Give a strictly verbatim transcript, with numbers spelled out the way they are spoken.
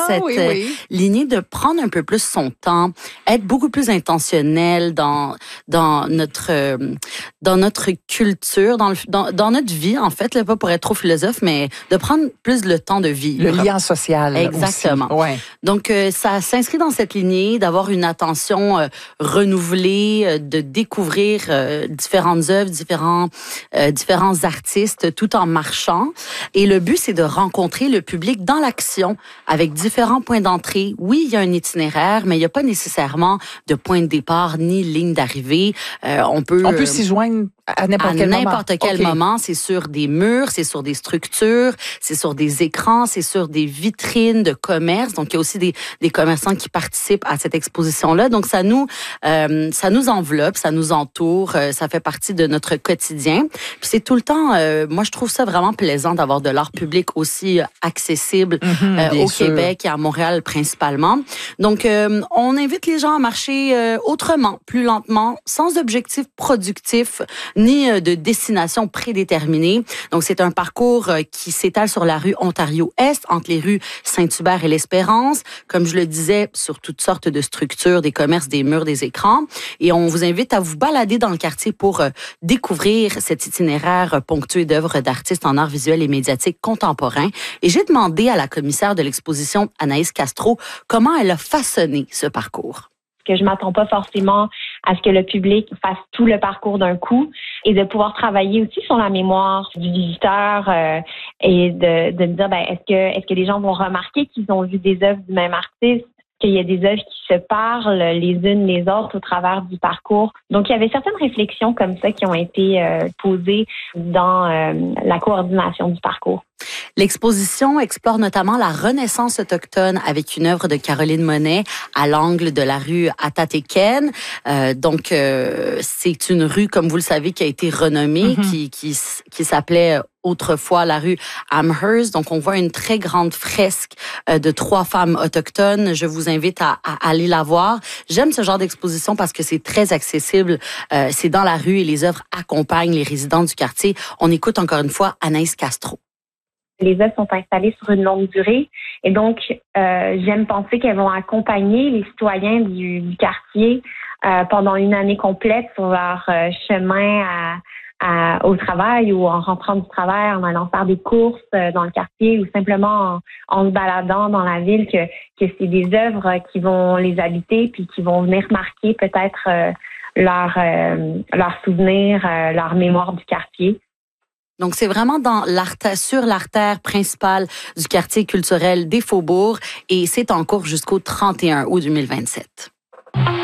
cette oui, euh, oui. lignée de prendre un peu plus son temps, être beaucoup plus intentionnel dans dans notre euh, dans notre culture, dans, le, dans dans notre vie en fait, là, pas pour être trop philosophe, mais de prendre plus le temps de vivre. Le lien social. Exactement. Aussi. Ouais. Donc euh, ça s'inscrit dans cette lignée d'avoir une attention euh, renouvelée, euh, de découvrir euh, différentes œuvres, différents euh, différents artistes, tout en marchant. Et le but, c'est de rencontrer le public dans l'action avec différents points d'entrée. Oui, il y a un itinéraire, mais il n'y a pas nécessairement de point de départ ni ligne d'arrivée. Euh, on peut, on peut s'y joindre à n'importe à quel moment. n'importe quel okay. moment. C'est sur des murs, c'est sur des structures, c'est sur des écrans, c'est sur des vitrines de commerce. Donc, il y a aussi des, des commerçants qui participent à cette exposition-là. Donc, ça nous, euh, ça nous enveloppe, ça nous entoure, euh, ça fait partie de notre quotidien. Puis c'est tout le temps, euh, moi, je trouve ça vraiment plaisant d'avoir de l'art public aussi accessible mm-hmm, euh, au sûr. Québec et à Montréal principalement. Donc, euh, on invite les gens à marcher euh, autrement, plus lentement, sans objectif productif, ni de destination prédéterminée. Donc, c'est un parcours qui s'étale sur la rue Ontario-Est, entre les rues Saint-Hubert et l'Espérance. Comme je le disais, sur toutes sortes de structures, des commerces, des murs, des écrans. Et on vous invite à vous balader dans le quartier pour découvrir cet itinéraire ponctué d'œuvres d'artistes en art visuel et médiatique contemporain. Et j'ai demandé à la commissaire de l'exposition, Anaïs Castro, comment elle a façonné ce parcours. Que je m'attends pas forcément à ce que le public fasse tout le parcours d'un coup et de pouvoir travailler aussi sur la mémoire du visiteur euh, et de, de me dire ben est-ce que est-ce que les gens vont remarquer qu'ils ont vu des œuvres du même artiste, qu'il y a des œuvres qui se parlent les unes les autres au travers du parcours. Donc, il y avait certaines réflexions comme ça qui ont été euh, posées dans euh, la coordination du parcours. L'exposition explore notamment la Renaissance autochtone avec une œuvre de Caroline Monet à l'angle de la rue Atatéken. Euh, donc, euh, c'est une rue, comme vous le savez, qui a été renommée, mm-hmm. qui, qui, qui s'appelait autrefois la rue Amherst. Donc, on voit une très grande fresque euh, de trois femmes autochtones. Je vous invite à, à aller la voir. J'aime ce genre d'exposition parce que c'est très accessible. Euh, c'est dans la rue et les œuvres accompagnent les résidents du quartier. On écoute encore une fois Anaïs Castro. Les œuvres sont installées sur une longue durée et donc euh, j'aime penser qu'elles vont accompagner les citoyens du, du quartier euh, pendant une année complète sur leur euh, chemin à, à, au travail ou en rentrant du travail, en allant faire des courses euh, dans le quartier ou simplement en, en se baladant dans la ville, que, que c'est des œuvres qui vont les habiter puis qui vont venir marquer peut-être euh, leur, euh, leur souvenir, euh, leur mémoire du quartier. Donc, c'est vraiment dans l'artère, sur l'artère principale du quartier culturel des Faubourgs et c'est en cours jusqu'au trente et un août deux mille vingt-sept.